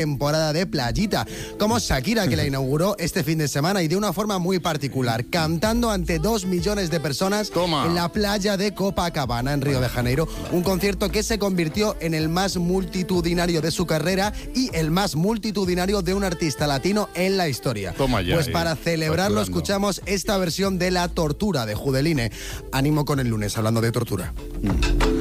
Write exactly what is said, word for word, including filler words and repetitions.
temporada de playita, como Shakira, que la inauguró este fin de semana y de una forma muy particular, cantando ante dos millones de personas Toma. en la playa de Copacabana, en Río de Janeiro. Un concierto que se convirtió en el más multitudinario de su carrera y el más multitudinario de un artista latino en la historia. Toma ya, pues eh, para celebrarlo facturando. escuchamos esta versión de La Tortura de Judeline. Ánimo con el lunes, hablando de tortura.